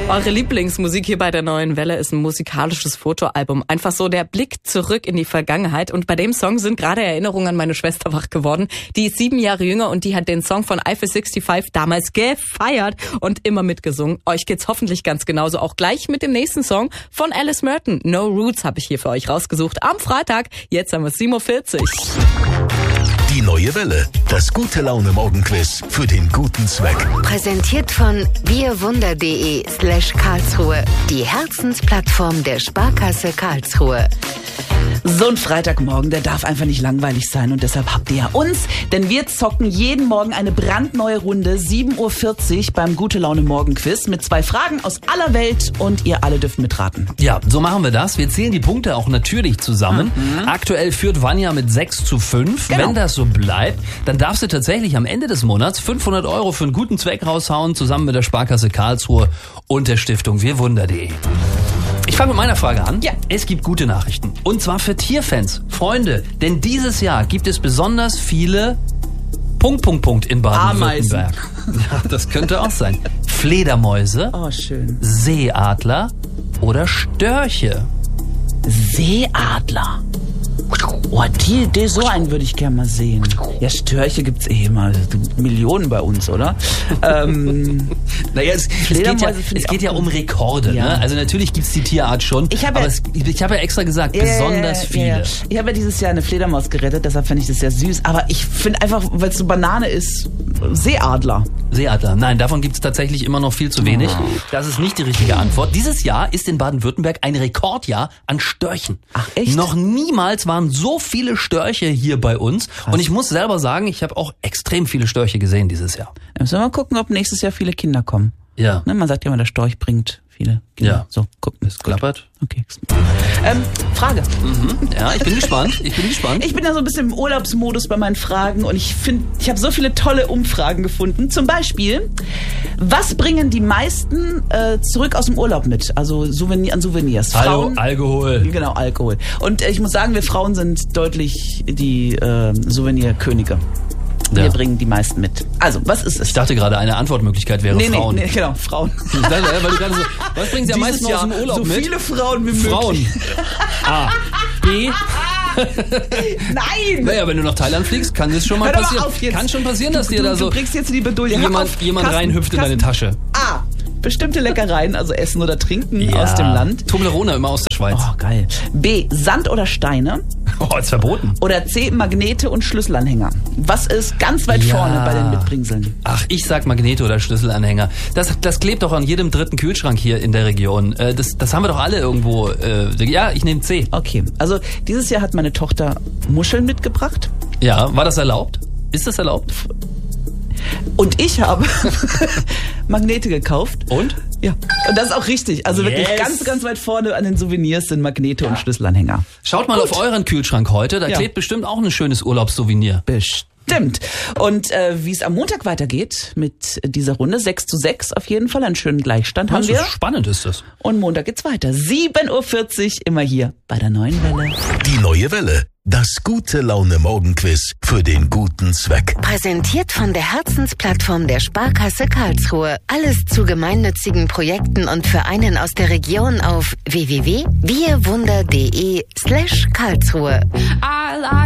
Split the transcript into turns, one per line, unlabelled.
Eure Lieblingsmusik hier bei der Neuen Welle ist ein musikalisches Fotoalbum. Einfach so der Blick zurück in die Vergangenheit. Und bei dem Song sind gerade Erinnerungen an meine Schwester wach geworden. Die ist 7 Jahre jünger und die hat den Song von Eiffel 65 damals gefeiert und immer mitgesungen. Euch geht's hoffentlich ganz genauso. Auch gleich mit dem nächsten Song von Alice Merton. No Roots habe ich hier für euch rausgesucht. Am Freitag. Jetzt haben wir 7:40 Uhr.
Die Neue Welle. Das Gute-Laune-Morgenquiz für den guten Zweck.
Präsentiert von wirwunder.de/Karlsruhe. Die Herzensplattform der Sparkasse Karlsruhe.
So ein Freitagmorgen, der darf einfach nicht langweilig sein und deshalb habt ihr ja uns, denn wir zocken jeden Morgen eine brandneue Runde, 7:40 Uhr beim Gute-Laune-Morgen-Quiz mit 2 Fragen aus aller Welt und ihr alle dürft mitraten.
Ja, so machen wir das. Wir zählen die Punkte auch natürlich zusammen. Aktuell führt Vanja mit 6:5.
Genau.
Wenn das so bleibt, dann darfst du tatsächlich am Ende des Monats 500 € für einen guten Zweck raushauen, zusammen mit der Sparkasse Karlsruhe und der Stiftung wirwunder.de. Ich fange mit meiner Frage an.
Ja.
Es gibt gute Nachrichten. Und zwar für Tierfans. Freunde, denn dieses Jahr gibt es besonders viele ... in Baden-Württemberg. Ja, das könnte auch sein. Fledermäuse,
Oh, schön.
Seeadler oder Störche.
Seeadler. Oh, so einen würde ich gerne mal sehen. Ja, Störche gibt's immer. Millionen bei uns, oder?
Naja, es geht ja um Rekorde.
Ja.
Ne? Also natürlich gibt's die Tierart schon,
Ich hab
aber
ja-
ich habe ja extra gesagt, besonders viele.
Ja. Ich habe ja dieses Jahr eine Fledermaus gerettet, deshalb finde ich das sehr süß. Aber ich finde einfach, weil es so Banane ist, Seeadler.
Seeadler. Nein, davon gibt es tatsächlich immer noch viel zu wenig. Das ist nicht die richtige Antwort. Dieses Jahr ist in Baden-Württemberg ein Rekordjahr an Störchen.
Ach, echt?
Noch niemals waren so viele Störche hier bei uns.
Krass.
Und ich muss selber sagen, ich habe auch extrem viele Störche gesehen dieses Jahr.
Da müssen wir mal gucken, ob nächstes Jahr viele Kinder kommen.
Ja.
Ne, man sagt ja immer, der Storch bringt viele Kinder.
Ja.
So, gucken.
Es klappert.
Okay. Frage.
Ja, ich bin gespannt.
Ich bin ja so ein bisschen im Urlaubsmodus bei meinen Fragen und ich habe so viele tolle Umfragen gefunden. Zum Beispiel, was bringen die meisten zurück aus dem Urlaub mit? Also an Souvenirs.
Hallo, Alkohol.
Genau, Alkohol. Und ich muss sagen, wir Frauen sind deutlich die Souvenirkönige. Wir
Ja.
bringen die meisten mit. Also, was ist es?
Ich dachte gerade, eine Antwortmöglichkeit wäre Frauen.
Nee, genau, Frauen.
Ich dachte, weil du gerade so, was bringen sie am
Dieses
meisten aus dem
Jahr
Urlaub
so
mit?
viele Frauen wie
Frauen.
möglich.
A. B.
Nein!
Naja, wenn du nach Thailand fliegst, kann das schon mal
Hör doch mal
passieren.
auf jetzt.
Kann schon passieren, dass dir da so
Du bringst jetzt die Bedulie. Hör auf.
jemand
Carsten,
reinhüpft in deine
Carsten.
Tasche.
A. Bestimmte Leckereien, also Essen oder Trinken aus dem Land.
Toblerone immer aus der Schweiz.
Oh, geil. B. Sand oder Steine.
Oh, ist verboten.
Oder C. Magnete und Schlüsselanhänger. Was ist ganz weit vorne bei den Mitbringseln?
Ach, ich sag Magnete oder Schlüsselanhänger. Das klebt doch an jedem 3. Kühlschrank hier in der Region. Das haben wir doch alle irgendwo. Ja, ich nehme C.
Okay, also dieses Jahr hat meine Tochter Muscheln mitgebracht.
Ja, war das erlaubt? Ist das erlaubt?
Und ich habe Magnete gekauft.
Und?
Ja, und das ist auch richtig. Also wirklich
Yes.
ganz, ganz weit vorne an den Souvenirs sind Magnete und Schlüsselanhänger.
Schaut mal auf euren Kühlschrank heute. Da
Ja.
klebt bestimmt auch ein schönes Urlaubssouvenir.
Bestimmt. Und wie es am Montag weitergeht mit dieser Runde, 6:6 auf jeden Fall, einen schönen Gleichstand haben
Das
wir.
ist spannend ist das.
Und Montag geht's weiter. 7:40 Uhr, immer hier bei der Neuen Welle.
Die Neue Welle. Das Gute-Laune-Morgenquiz für den guten Zweck.
Präsentiert von der Herzensplattform der Sparkasse Karlsruhe. Alles zu gemeinnützigen Projekten und Vereinen aus der Region auf www.wirwunder.de/Karlsruhe.